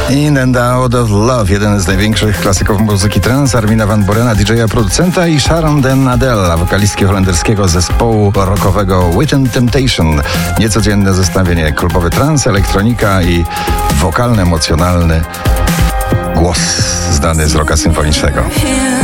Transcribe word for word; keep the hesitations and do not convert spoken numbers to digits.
In and Out of Love, jeden z największych klasyków muzyki trance, Armina van Burena, D J a producenta, i Sharon den Adel, wokalistki holenderskiego zespołu rockowego Within Temptation. Niecodzienne zestawienie, klubowy trance, elektronika i wokalny, emocjonalny głos znany z rocka symfonicznego.